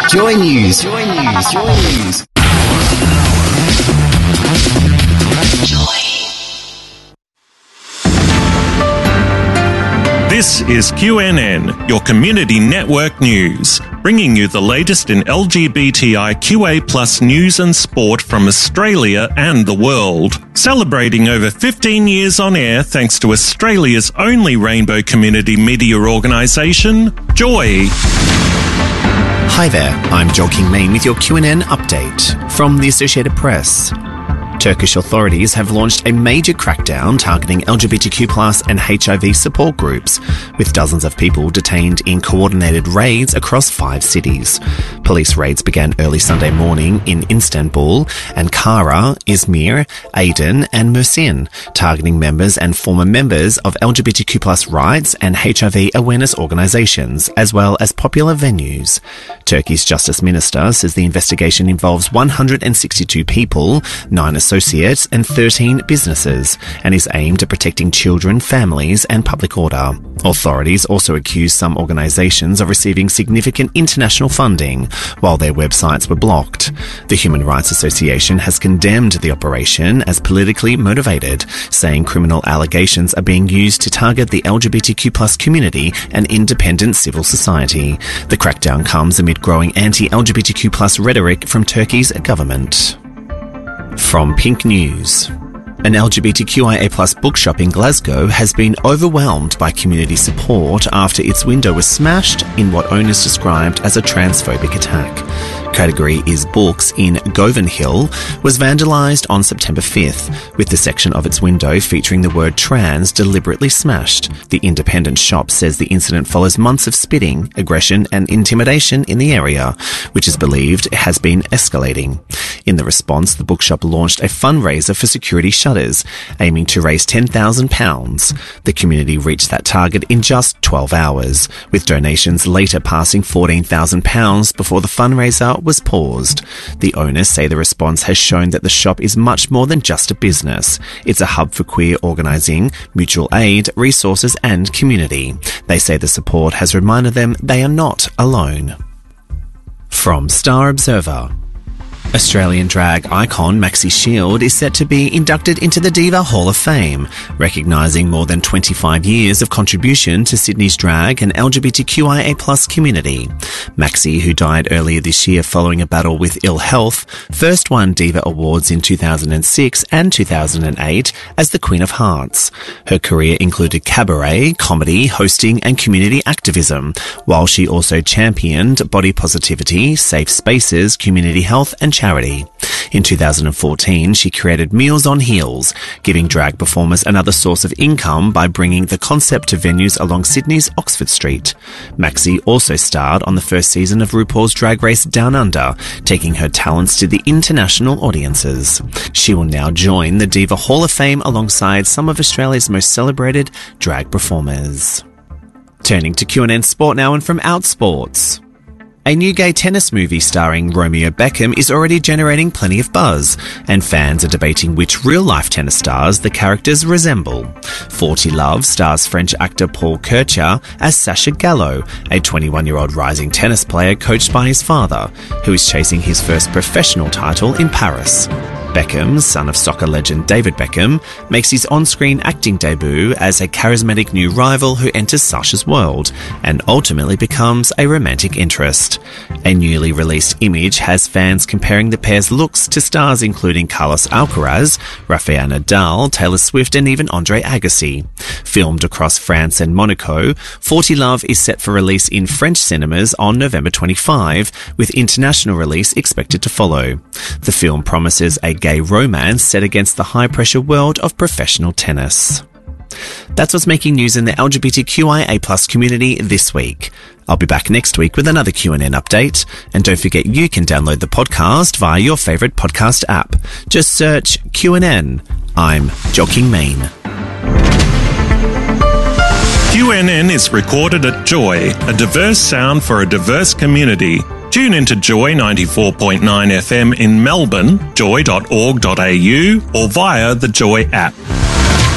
Joy News. Joy News. Joy News. This is QNN, your community network news, bringing you the latest in LGBTIQA+ news and sport from Australia and the world. Celebrating over 15 years on air thanks to Australia's only rainbow community media organisation, Joy. Hi there, I'm Joel King-Mean with your QNN update from the Associated Press. Turkish authorities have launched a major crackdown targeting LGBTQ+ and HIV support groups, with dozens of people detained in coordinated raids across 5 cities. Police raids began early Sunday morning in Istanbul, Ankara, Izmir, Aydin and Mersin, targeting members and former members of LGBTQ+ rights and HIV awareness organisations, as well as popular venues. Turkey's Justice Minister says the investigation involves 162 people, 9 associates and 13 businesses, and is aimed at protecting children, families and public order. Authorities also accuse some organisations of receiving significant international funding, while their websites were blocked. The Human Rights Association has condemned the operation as politically motivated, saying criminal allegations are being used to target the LGBTQ+ community and independent civil society. The crackdown comes amid growing anti-LGBTQ+ rhetoric from Turkey's government. From Pink News. An LGBTQIA+ bookshop in Glasgow has been overwhelmed by community support after its window was smashed in what owners described as a transphobic attack. Category is Books in Govanhill was vandalised on September 5th, with the section of its window featuring the word trans deliberately smashed. The independent shop says the incident follows months of spitting, aggression and intimidation in the area, which is believed has been escalating. In the response, the bookshop launched a fundraiser for security shutters, aiming to raise £10,000. The community reached that target in just 12 hours, with donations later passing £14,000 before the fundraiser was paused. The owners say the response has shown that the shop is much more than just a business. It's a hub for queer organising, mutual aid, resources and community. They say the support has reminded them they are not alone. From Star Observer. Australian drag icon Maxi Shield is set to be inducted into the Diva Hall of Fame, recognising more than 25 years of contribution to Sydney's drag and LGBTQIA+ community. Maxi, who died earlier this year following a battle with ill health, first won Diva Awards in 2006 and 2008 as the Queen of Hearts. Her career included cabaret, comedy, hosting and community activism, while she also championed body positivity, safe spaces, community health and charity. In 2014, she created Meals on Heels, giving drag performers another source of income by bringing the concept to venues along Sydney's Oxford Street. Maxi also starred on the first season of RuPaul's Drag Race Down Under, taking her talents to the international audiences. She will now join the Diva Hall of Fame alongside some of Australia's most celebrated drag performers. Turning to QNN Sport now, and from Outsports. A new gay tennis movie starring Romeo Beckham is already generating plenty of buzz, and fans are debating which real-life tennis stars the characters resemble. 40 Love stars French actor Paul Kircher as Sacha Gallo, a 21-year-old rising tennis player coached by his father, who is chasing his first professional title in Paris. Beckham, son of soccer legend David Beckham, makes his on-screen acting debut as a charismatic new rival who enters Sacha's world and ultimately becomes a romantic interest. A newly released image has fans comparing the pair's looks to stars including Carlos Alcaraz, Rafael Nadal, Taylor Swift and even Andre Agassi. Filmed across France and Monaco, 40 Love is set for release in French cinemas on November 25, with international release expected to follow. The film promises a gay romance set against the high-pressure world of professional tennis. That's what's making news in the LGBTQIA+ community this week. I'll be back next week with another QNN update. And don't forget you can download the podcast via your favourite podcast app. Just search QNN. I'm Joel King-Mean. QNN is recorded at Joy, a diverse sound for a diverse community. Tune into Joy 94.9 FM in Melbourne, joy.org.au, or via the Joy app.